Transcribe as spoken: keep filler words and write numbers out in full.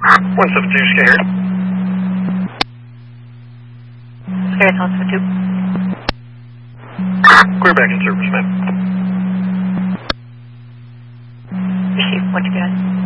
one seven two, Scared. Scared, one seven two. Clear back in service, ma'am. Receive, what you got?